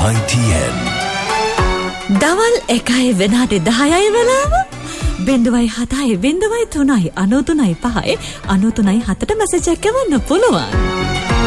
ITN. දවල් 1 වෙනාට 10 වෙලාව 0.7 0.3 93.5 93.7 message එකක් එවන්න පුළුවන්.